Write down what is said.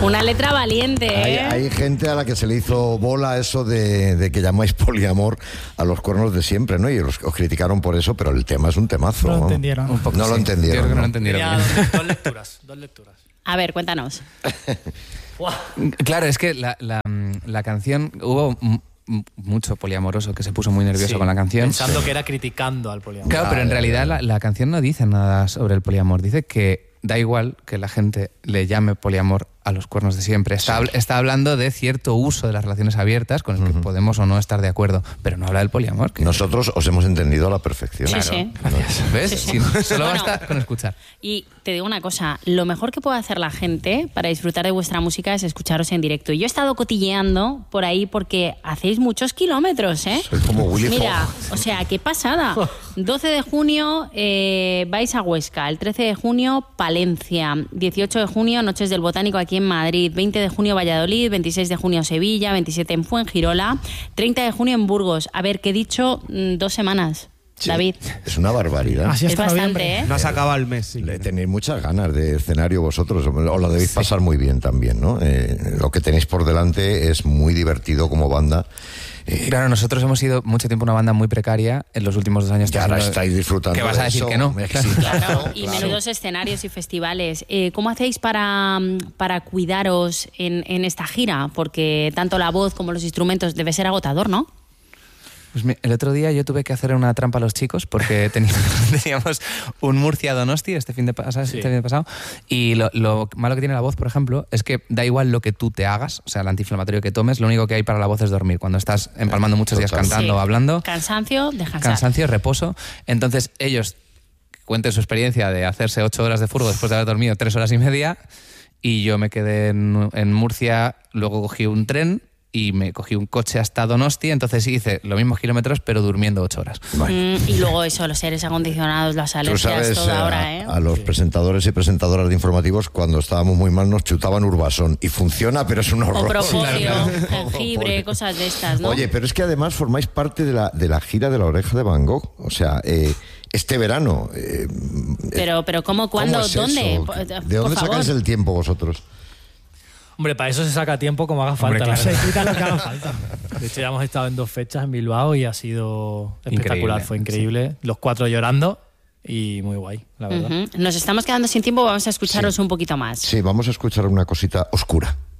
Una letra valiente, ¿eh? Hay gente a la que se le hizo bola eso de que llamáis poliamor a los cuernos de siempre, ¿no? Y os criticaron por eso, pero el tema es un temazo. No lo entendieron. Un poco, No lo entendieron. Creo que no lo ¿no? entendieron. Dos lecturas. A ver, cuéntanos. Claro, es que la canción, hubo mucho poliamoroso que se puso muy nervioso con la canción. Pensando que era criticando al poliamor. Claro, pero en realidad la canción no dice nada sobre el poliamor. Dice que da igual que la gente le llame poliamor a los cuernos de siempre. Está hablando de cierto uso de las relaciones abiertas con el que podemos o no estar de acuerdo, pero no habla del poliamor. Nosotros os hemos entendido a la perfección. Sí, Claro. sí. Gracias. ¿Ves? Sí, sí. Solo Bueno, basta con escuchar. Y te digo una cosa, lo mejor que puede hacer la gente para disfrutar de vuestra música es escucharos en directo. Yo he estado cotilleando por ahí porque hacéis muchos kilómetros, ¿eh? Sois como Willy Mira, Fogg. o sea, qué pasada. 12 de junio vais a Huesca, el 13 de junio Palencia, 18 de junio Noches del Botánico aquí en Madrid, 20 de junio Valladolid, 26 de junio Sevilla, 27 en Fuengirola, 30 de junio en Burgos. A ver, que he dicho 2 semanas. Sí, David. Es una barbaridad. Así Es hasta bastante, noviembre. ¿eh? No se acaba el mes. Sí. Tenéis muchas ganas de escenario vosotros, os lo debéis pasar muy bien también, ¿no? Lo que tenéis por delante es muy divertido como banda. Claro, nosotros hemos sido mucho tiempo una banda muy precaria en los últimos 2 años. Y ahora estáis disfrutando. ¿Qué vas a de decir eso? que no? Exitazo, Claro, y claro. menudos escenarios y festivales. ¿Cómo hacéis para cuidaros en esta gira? Porque tanto la voz como los instrumentos debe ser agotador, ¿no? Pues el otro día yo tuve que hacer una trampa a los chicos porque teníamos un Murcia-Donosti este fin de pasado, y lo malo que tiene la voz, por ejemplo, es que da igual lo que tú te hagas, o sea, el antiinflamatorio que tomes, lo único que hay para la voz es dormir. Cuando estás empalmando muchos días cantando o hablando, Cansancio, descansar. cansancio, reposo. Entonces ellos cuenten su experiencia de hacerse 8 horas de furgo después de haber dormido 3 horas y media, y yo me quedé en Murcia, luego cogí un tren y me cogí un coche hasta Donosti, entonces hice los mismos kilómetros pero durmiendo 8 horas. Y luego eso, los aires acondicionados, las Tú alergias, sabes, todo ahora, ¿eh? a los presentadores y presentadoras de informativos, cuando estábamos muy mal nos chutaban Urbasón. Y funciona, pero es un horror. O propóleo, Claro. jengibre, cosas de estas, ¿no? Oye, pero es que además formáis parte de la gira de La Oreja de Van Gogh. O sea, este verano. Pero ¿cómo, cuándo, ¿cómo es dónde? eso? ¿De dónde sacáis el tiempo vosotros? Hombre, para eso se saca tiempo como haga falta. Hombre, la claro. verdad. Se quita lo que haga falta. De hecho, ya hemos estado en 2 fechas en Bilbao y ha sido espectacular. Increíble, Fue increíble. Los 4 llorando y muy guay, la verdad. Nos estamos quedando sin tiempo, vamos a escucharos un poquito más. Sí, vamos a escuchar una cosita oscura.